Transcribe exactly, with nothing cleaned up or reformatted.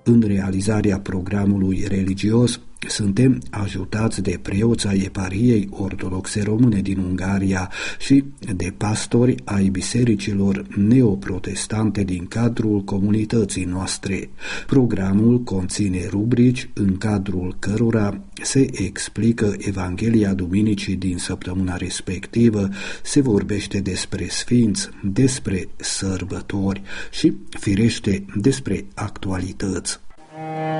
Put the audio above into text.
În realizarea programului religios suntem ajutați de preoți ai Eparhiei Ortodoxe Române din Ungaria și de pastori ai bisericilor neoprotestante din cadrul comunității noastre. Programul conține rubrici în cadrul cărora se explică Evanghelia Duminicii din săptămâna respectivă, se vorbește despre sfinți, despre sărbători și, firește, despre actualități.